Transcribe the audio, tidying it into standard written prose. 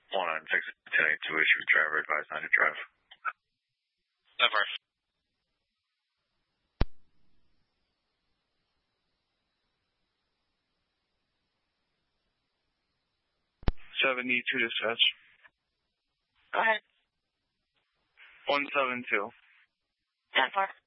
196-1082 issue, driver advised not to drive. Never. 72 dispatch. Go ahead. 172. 10-4.